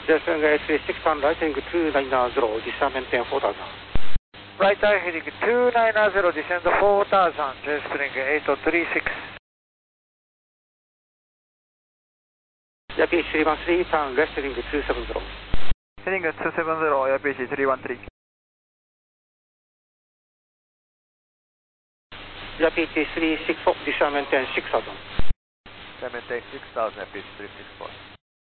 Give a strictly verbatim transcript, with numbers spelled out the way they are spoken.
Jason S six one, right heading two nine zero, descend maintain four thousand. Right eye heading two nine zero, descend four thousand, J spring eight three six. Yapi three one three, turn left heading two seven zero. Heading two seven zero, Yapi three one three. Yapi three six four, descend maintain six thousand. Maintain six thousand, Yapi three six four.